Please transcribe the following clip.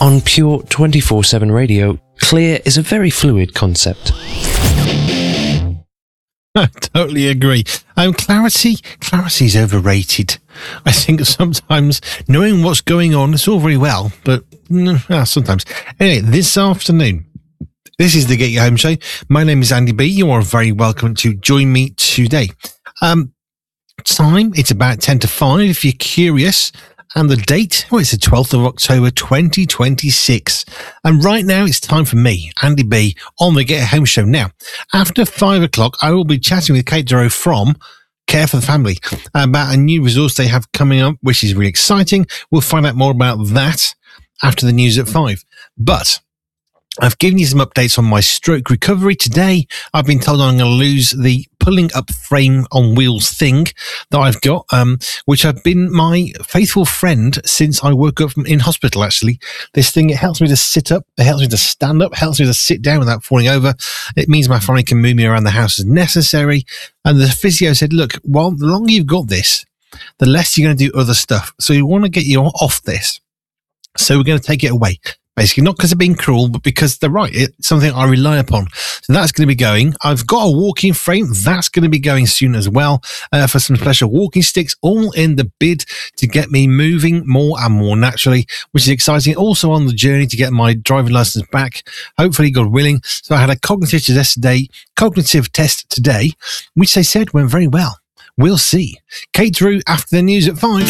On Pure 24/7 radio, clear is a very fluid concept. I totally agree. Clarity is overrated. I think sometimes knowing what's going on, it's all very well, but sometimes. Anyway, this afternoon, this is the Get You Home Show. My name is Andy B. You are very welcome to join me today. Time, it's about 10 to 5 if you're curious. And the date, it's the 12th of October 2026. And right now it's time for me, Andy B, on the Get You Home Show. Now, after 5 o'clock, I will be chatting with Kate Dorough from Care for the Family about a new resource they have coming up, which is really exciting. We'll find out more about that after the news at 5. But I've given you some updates on my stroke recovery. Today, I've been told I'm going to lose the pulling up frame on wheels thing that I've got, which have been my faithful friend since I woke up in hospital, actually. This thing, it helps me to sit up, it helps me to stand up, it helps me to sit down without falling over. It means my family can move me around the house as necessary. And the physio said, look, well, the longer you've got this, the less you're going to do other stuff. So we want to get you off this. So we're going to take it away. Basically, not because of being cruel, but because they're right. It's something I rely upon. So that's going to be going. I've got a walking frame. That's going to be going soon as well for some special walking sticks, all in the bid to get me moving more and more naturally, which is exciting. Also on the journey to get my driving license back, hopefully, God willing. So I had a cognitive test today, which they said went very well. We'll see. Kate Dorough after the news at 5.